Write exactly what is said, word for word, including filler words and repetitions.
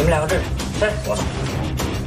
们两个这里，哎，我走。